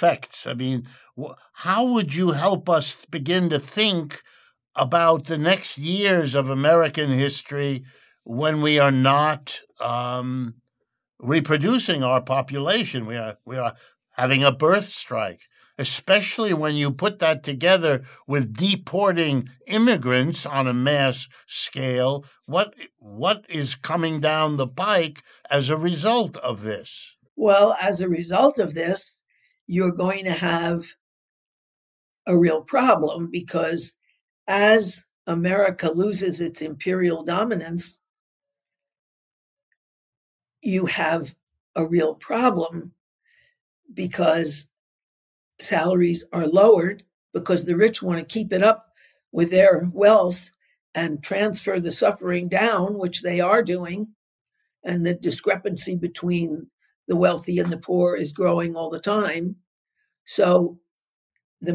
effects. I mean, how would you help us begin to think about the next years of American history when we are not reproducing our population? We are having a birth strike, especially when you put that together with deporting immigrants on a mass scale. What is coming down the pike as a result of this? Well, as a result of this, you're going to have a real problem, because as America loses its imperial dominance, you have a real problem, because salaries are lowered, because the rich want to keep it up with their wealth and transfer the suffering down, which they are doing. And the discrepancy between the wealthy and the poor is growing all the time. So the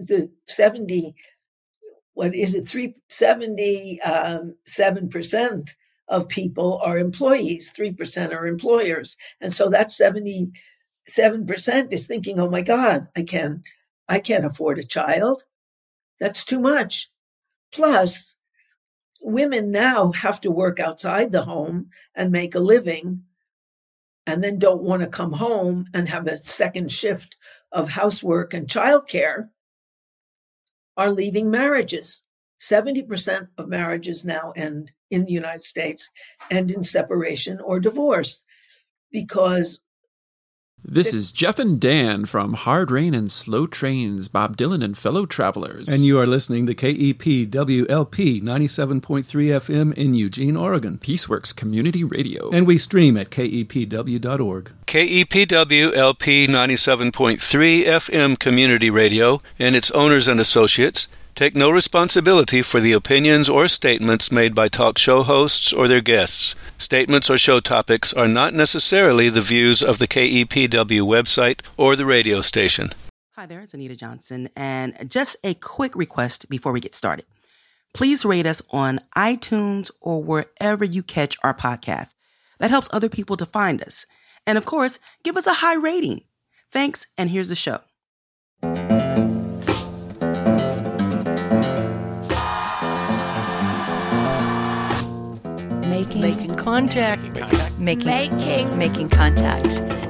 77% of people are employees, 3% are employers. And so that 77% is thinking, oh my God, I can't afford a child. That's too much. Plus, women now have to work outside the home and make a living, and then don't want to come home and have a second shift of housework and childcare, are leaving marriages. 70% of marriages now end in the United States end in separation or divorce, because This is Jeff and Dan from Hard Rain and Slow Trains, Bob Dylan and Fellow Travelers. And you are listening to KEPWLP 97.3 FM in Eugene, Oregon. Peaceworks Community Radio. And we stream at kepw.org. KEPWLP 97.3 FM Community Radio and its owners and associates take no responsibility for the opinions or statements made by talk show hosts or their guests. Statements or show topics are not necessarily the views of the KEPW website or the radio station. Hi there, it's Anita Johnson, and just a quick request before we get started. Please rate us on iTunes or wherever you catch our podcast. That helps other people to find us. And of course, give us a high rating. Thanks, and here's the show. Making contact. Making contact.